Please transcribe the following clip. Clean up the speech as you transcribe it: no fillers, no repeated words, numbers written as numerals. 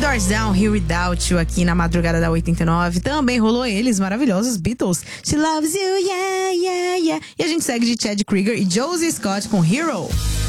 Doors Down, Here Without You aqui na madrugada da 89. Também rolou eles, maravilhosos, Beatles, She Loves You, Yeah, Yeah, Yeah. E a gente segue de Chad Krieger e Josie Scott com Hero.